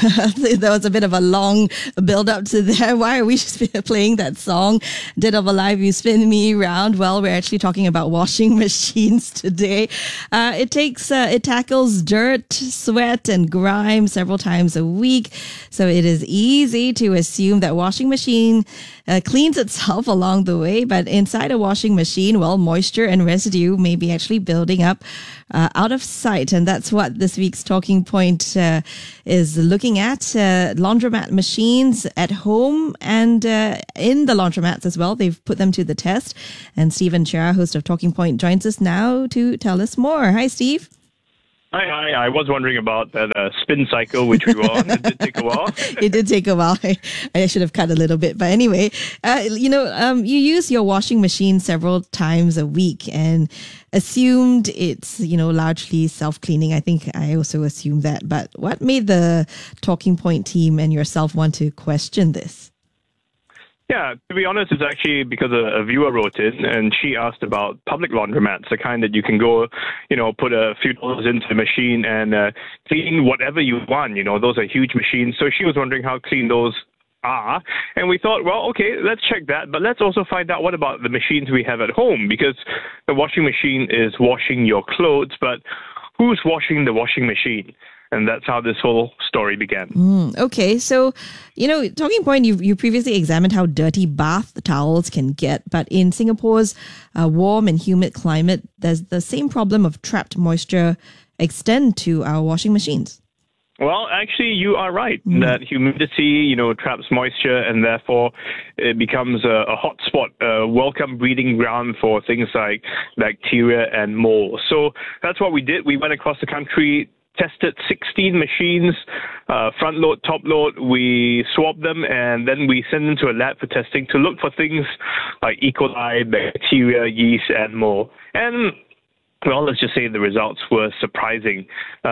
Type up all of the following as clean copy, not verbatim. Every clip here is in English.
There was a bit of a long build up to there. Why are we playing that song? Dead or Alive, You Spin Me Round. Well, we're actually talking about washing machines today. It tackles dirt, sweat, and grime several times a week. So it is easy to assume that washing machine cleans itself along the way. But inside a washing machine, well, moisture and residue may be actually building up out of sight. And that's what this week's talking point is looking at. Laundromat machines at home and in the laundromats as well. They've put them to the test. And Stephen Chia, host of Talking Point, joins us now to tell us more. Hi, Steve. Hi. I was wondering about that spin cycle, which we were on. It did take a while. It did take a while. I should have cut a little bit. But anyway, you use your washing machine several times a week and assumed it's, largely self-cleaning. I think I also assumed that. But what made the Talking Point team and yourself want to question this? Yeah, to be honest, it's actually because a viewer wrote in and she asked about public laundromats, the kind that you can go, put a few dollars into the machine and clean whatever you want. Those are huge machines. So she was wondering how clean those are. And we thought, well, okay, let's check that. But let's also find out what about the machines we have at home, because the washing machine is washing your clothes, but who's washing the washing machine? And that's how this whole story began. Okay, so, Talking Point, you previously examined how dirty bath towels can get. But in Singapore's warm and humid climate, does the same problem of trapped moisture extend to our washing machines? Well, actually, you are right that humidity, traps moisture, and therefore it becomes a hot spot, a welcome breeding ground for things like bacteria and mold. So that's what we did. We went across the country, tested 16 machines, front load, top load. We swabbed them and then we sent them to a lab for testing to look for things like E. coli, bacteria, yeast, and more. And well, let's just say the results were surprising.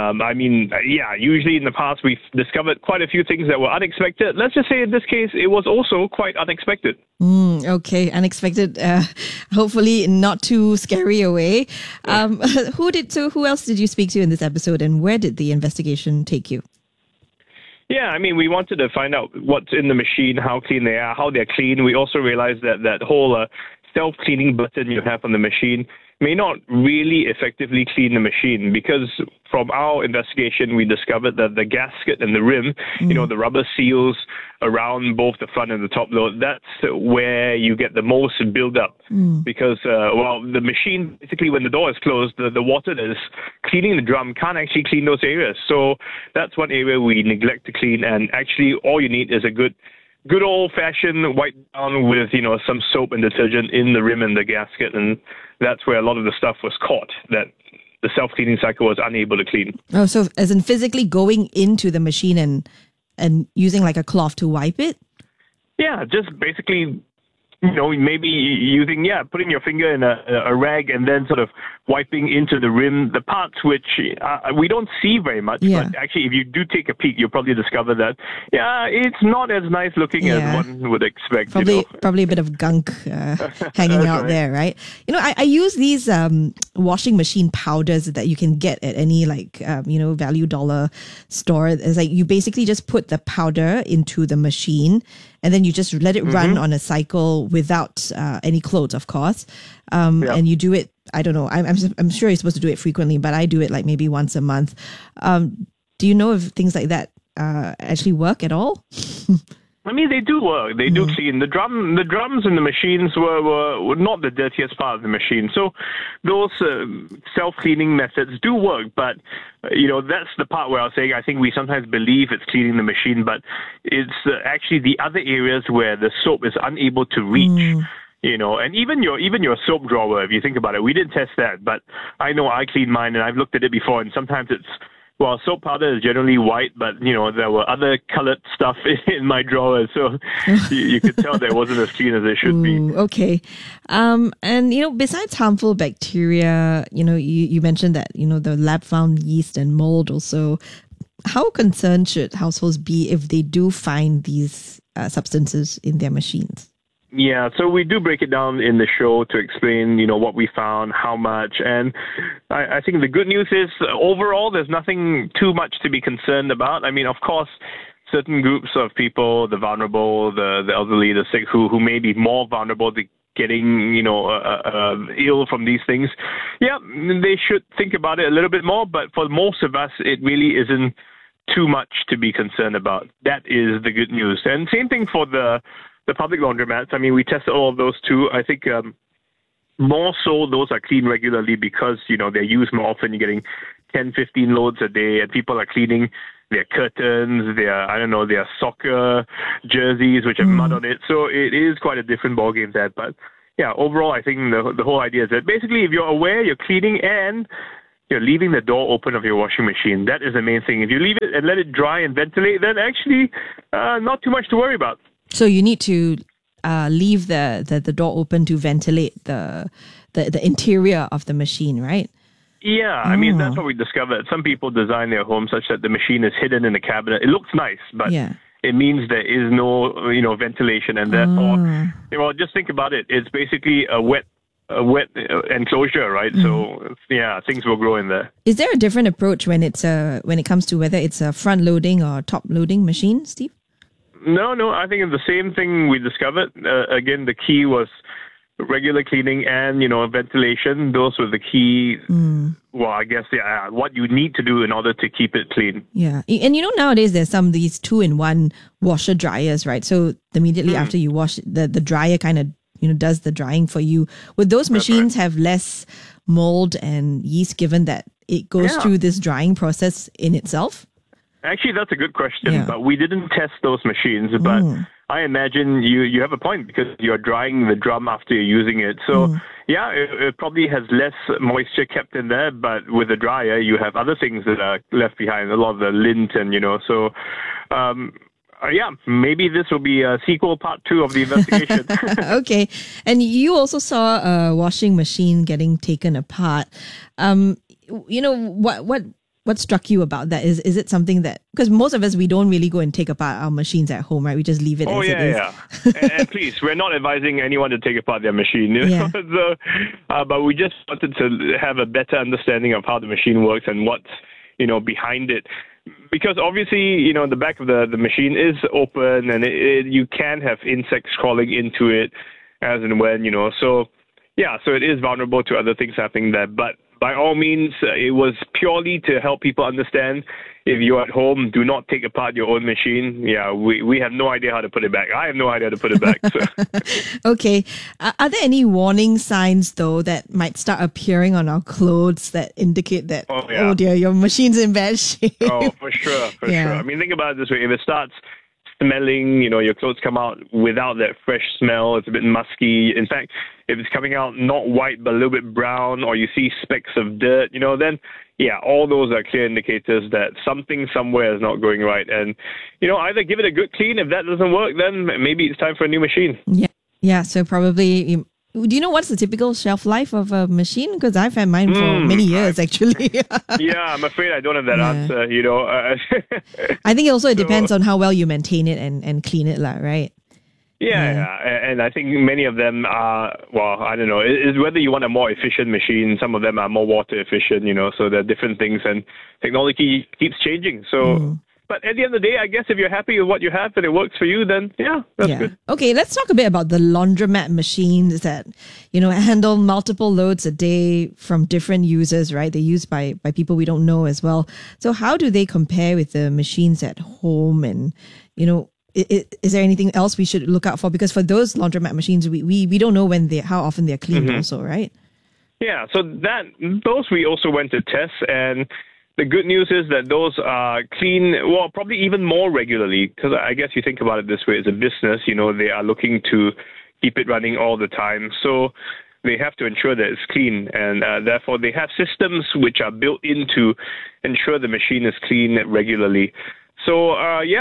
Usually in the past we've discovered quite a few things that were unexpected. Let's just say in this case, it was also quite unexpected. Okay, unexpected. Hopefully not too scary away. Who else did you speak to in this episode, and where did the investigation take you? Yeah, we wanted to find out what's in the machine, how clean they are, how they're clean. We also realized that whole self-cleaning button you have on the machine may not really effectively clean the machine, because from our investigation, we discovered that the gasket and the rim, the rubber seals around both the front and the top load, that's where you get the most build-up. Because, the machine, basically when the door is closed, the water that is cleaning the drum can't actually clean those areas. So that's one area we neglect to clean, and actually all you need is a good old-fashioned wipe down with, some soap and detergent in the rim and the gasket, and that's where a lot of the stuff was caught that the self-cleaning cycle was unable to clean. Oh, so as in physically going into the machine and using like a cloth to wipe it? Yeah, just basically, maybe putting your finger in a rag and then sort of wiping into the rim, the parts which we don't see very much. Yeah. But actually, if you do take a peek, you'll probably discover that, it's not as nice looking as one would expect. Probably a bit of gunk hanging out right there, right? I use these washing machine powders that you can get at any value dollar store. It's like you basically just put the powder into the machine and then you just let it run on a cycle without any clothes, of course. And you do it, I don't know, I'm sure you're supposed to do it frequently, but I do it like maybe once a month. Do you know if things like that actually work at all? They do work. They do clean. The drums and the machines were not the dirtiest part of the machine. So those self-cleaning methods do work. But, that's the part where I was saying I think we sometimes believe it's cleaning the machine, but it's actually the other areas where the soap is unable to reach. And even your soap drawer, if you think about it, we didn't test that, but I know I clean mine and I've looked at it before, and sometimes soap powder is generally white, but, there were other colored stuff in my drawer, so you could tell that it wasn't as clean as it should be. Okay. And, besides harmful bacteria, you mentioned that, the lab found yeast and mold also. How concerned should households be if they do find these substances in their machines? Yeah, so we do break it down in the show to explain, what we found, how much, and I think the good news is overall there's nothing too much to be concerned about. I mean, of course, certain groups of people, the vulnerable, the elderly, the sick, who may be more vulnerable to getting, ill from these things, they should think about it a little bit more. But for most of us, it really isn't too much to be concerned about. That is the good news. And same thing for the public laundromats. I mean, we tested all of those too. I think more so those are cleaned regularly because, they're used more often. You're getting 10, 15 loads a day, and people are cleaning their curtains, their soccer jerseys, which have mud on it. So it is quite a different ballgame there. But yeah, overall, I think the whole idea is that basically if you're aware, you're cleaning and you're leaving the door open of your washing machine. That is the main thing. If you leave it and let it dry and ventilate, then actually not too much to worry about. So you need to leave the door open to ventilate the interior of the machine, right? Yeah, I mean, that's what we discovered. Some people design their home such that the machine is hidden in the cabinet. It looks nice, but it means there is no, ventilation, and therefore, just think about it. It's basically a wet enclosure, right? So things will grow in there. Is there a different approach when it comes to whether it's a front loading or top loading machine, Steve? No, I think it's the same thing we discovered. Again, the key was regular cleaning and, ventilation. Those were the key, what you need to do in order to keep it clean. Yeah. And nowadays there's some of these 2-in-1 washer dryers, right? So immediately after you wash, the dryer kind of, does the drying for you. Would those machines have less mold and yeast given that it goes through this drying process in itself? Actually, that's a good question, but we didn't test those machines. But I imagine you have a point because you're drying the drum after you're using it. So, it probably has less moisture kept in there. But with the dryer, you have other things that are left behind, a lot of the lint and, so... maybe this will be a sequel part 2 of the investigation. Okay. And you also saw a washing machine getting taken apart. What struck you about that? Is it something that, because most of us, we don't really go and take apart our machines at home, right? We just leave it as it is. And please, we're not advising anyone to take apart their machine. But we just wanted to have a better understanding of how the machine works and what's, behind it. Because obviously, the back of the machine is open and you can have insects crawling into it as and when, So it is vulnerable to other things happening there. But by all means, it was purely to help people understand if you're at home, do not take apart your own machine. Yeah, we have no idea how to put it back. I have no idea how to put it back. So. Okay. Are there any warning signs, though, that might start appearing on our clothes that indicate that, oh dear, your machine's in bad shape? Oh, for sure. I mean, think about it this way. If it starts smelling, your clothes come out without that fresh smell, it's a bit musky. In fact, if it's coming out not white but a little bit brown, or you see specks of dirt, then all those are clear indicators that something somewhere is not going right. And, either give it a good clean. If that doesn't work, then maybe it's time for a new machine. Yeah. So probably... Do you know what's the typical shelf life of a machine? Because I've had mine for many years, actually. I'm afraid I don't have that answer, I think also it depends on how well you maintain it and clean it, right? And I think many of them are, I don't know, it's whether you want a more efficient machine. Some of them are more water efficient, so there are different things, and technology keeps changing. So... But at the end of the day, I guess if you're happy with what you have and it works for you, then that's good. Okay, let's talk a bit about the laundromat machines that, handle multiple loads a day from different users, right? They're used by people we don't know as well. So how do they compare with the machines at home? And, is there anything else we should look out for? Because for those laundromat machines, we don't know how often they're cleaned also, right? Yeah, so those we also went to test, and the good news is that those are clean, probably even more regularly, because I guess you think about it this way, as a business, they are looking to keep it running all the time. So they have to ensure that it's clean, and therefore they have systems which are built in to ensure the machine is clean regularly. So,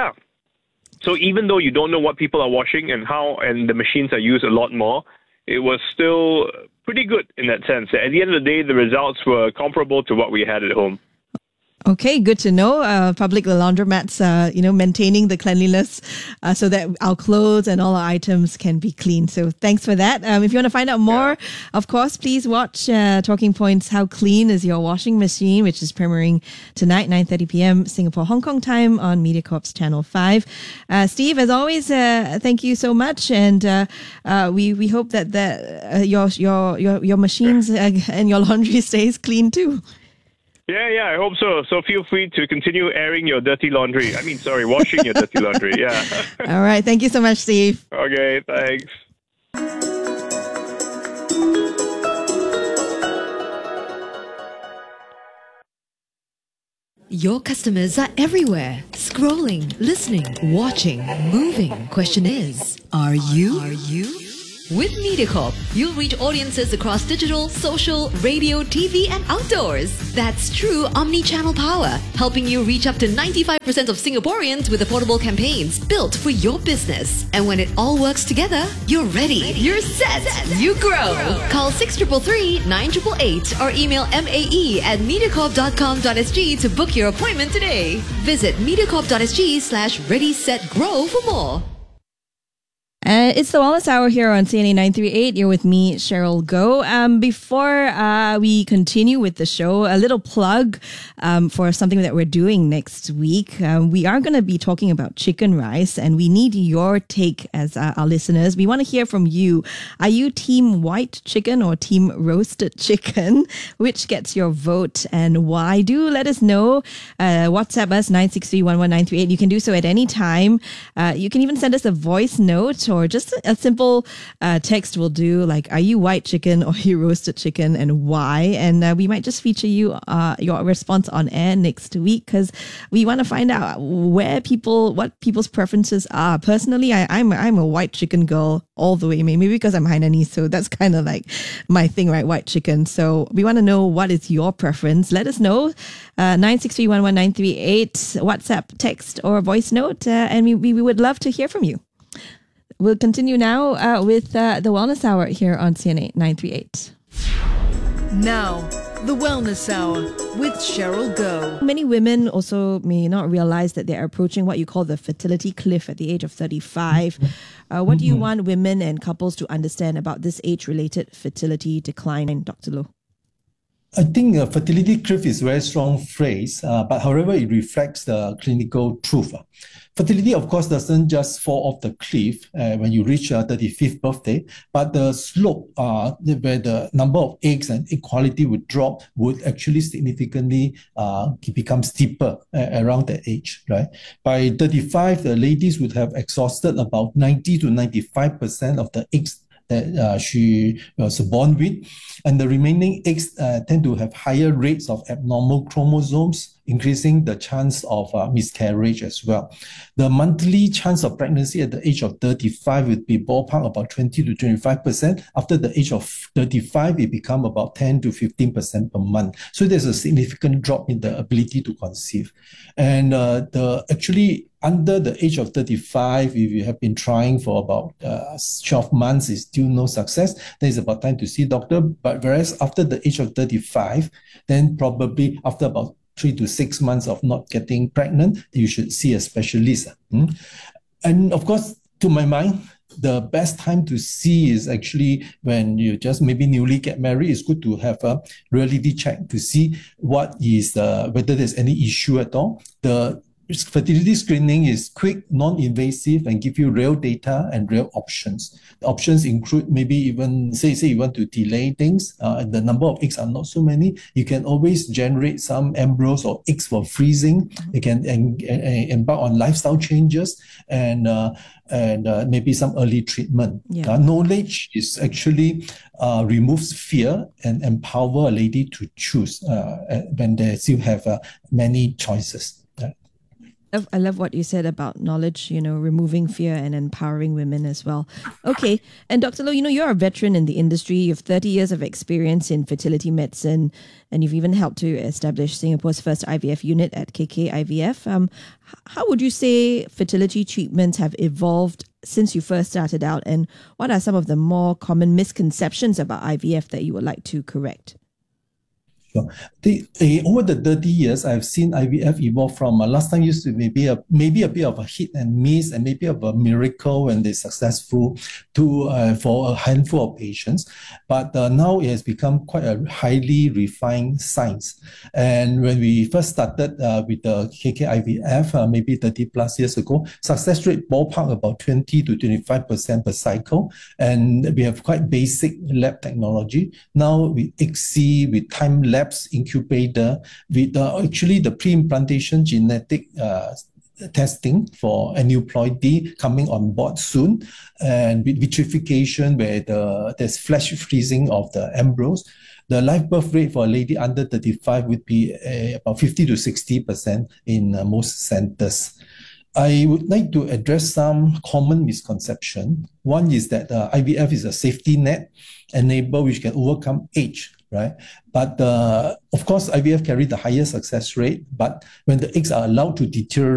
So even though you don't know what people are washing and the machines are used a lot more, it was still pretty good in that sense. At the end of the day, the results were comparable to what we had at home. Okay, good to know. Public laundromats, maintaining the cleanliness so that our clothes and all our items can be clean. So thanks for that. If you want to find out more, of course, please watch Talking Points, How Clean is Your Washing Machine, which is premiering tonight, 9:30 p.m. Singapore, Hong Kong time on MediaCorp's Channel 5. Steve, as always, thank you so much. And we hope that your machines and your laundry stays clean too. Yeah, I hope so. So feel free to continue airing your dirty laundry. Washing your dirty laundry. Yeah. All right. Thank you so much, Steve. Okay, thanks. Your customers are everywhere. Scrolling, listening, watching, moving. Question is, are you? With MediaCorp, you'll reach audiences across digital, social, radio, TV, and outdoors. That's true omni-channel power, helping you reach up to 95% of Singaporeans with affordable campaigns built for your business. And when it all works together, you're ready. You're set. You grow. Call 6333 9888 or email mae@mediacorp.com.sg to book your appointment today. Visit mediacorp.sg/ready-set-grow for more. It's the Wellness Hour here on CNA 938. You're with me, Cheryl Goh. Before we continue with the show, a little plug for something that we're doing next week. We are going to be talking about chicken rice, and we need your take as our listeners. We want to hear from you. Are you team white chicken or team roasted chicken? Which gets your vote and why? Do let us know. WhatsApp us 963-11938. You can do so at any time. You can even send us a voice note or just a simple text will do, like, are you white chicken or are you roasted chicken and why? And we might just feature your response on air next week because we want to find out what people's preferences are. Personally, I'm a white chicken girl all the way, maybe because I'm Hainanese, so that's kind of like my thing, right? White chicken. So we want to know, what is your preference? Let us know. 963-11938, WhatsApp, text, or voice note, and we would love to hear from you. We'll continue now with the Wellness Hour here on CNA 938. Now, the Wellness Hour with Cheryl Goh. Many women also may not realize that they're approaching what you call the fertility cliff at the age of 35. What do you want women and couples to understand about this age-related fertility decline, Dr. Loh? I think fertility cliff is a very strong phrase, but however, it reflects the clinical truth. Fertility, of course, doesn't just fall off the cliff when you reach your 35th birthday, but the slope where the number of eggs and egg quality would drop would actually significantly become steeper around that age, right? By 35, the ladies would have exhausted about 90 to 95% of the eggs that she was born with, and the remaining eggs tend to have higher rates of abnormal chromosomes, increasing the chance of miscarriage as well. The monthly chance of pregnancy at the age of 35 would be ballpark about 20 to 25%. After the age of 35, it becomes about 10 to 15% per month. So there's a significant drop in the ability to conceive. And under the age of 35, if you have been trying for about 12 months, is still no success, then it's about time to see a doctor. But whereas after the age of 35, then probably after about 3 to 6 months of not getting pregnant, you should see a specialist. And of course, to my mind, the best time to see is actually when you just maybe newly get married. It's good to have a reality check to see what is whether there's any issue at all. The fertility screening is quick, non-invasive, and give you real data and real options. The options include maybe even, say you want to delay things, and the number of eggs are not so many. You can always generate some embryos or eggs for freezing. You can embark on lifestyle changes and maybe some early treatment. Knowledge is actually removes fear and empower a lady to choose when they still have many choices. I love what you said about knowledge, removing fear and empowering women as well. Okay. And Dr. Loh, you're a veteran in the industry. You have 30 years of experience in fertility medicine, and you've even helped to establish Singapore's first IVF unit at KK IVF. How would you say fertility treatments have evolved since you first started out, and what are some of the more common misconceptions about IVF that you would like to correct? So over the 30 years, I've seen IVF evolve from last time used to maybe a bit of a hit and miss and maybe of a miracle when they're successful to for a handful of patients. But now it has become quite a highly refined science. And when we first started with the KK-IVF, maybe 30 plus years ago, success rate ballpark about 20 to 25% per cycle. And we have quite basic lab technology. Now with ICSI, with time-lapse incubator, with actually the pre-implantation genetic testing for aneuploidy coming on board soon, and with vitrification where there's flash freezing of the embryos. The live birth rate for a lady under 35 would be about 50 to 60% in most centers. I would like to address some common misconception. One is that IVF is a safety net enable which can overcome age, right? But of course, IVF carry the highest success rate, but when the eggs are allowed to deteriorate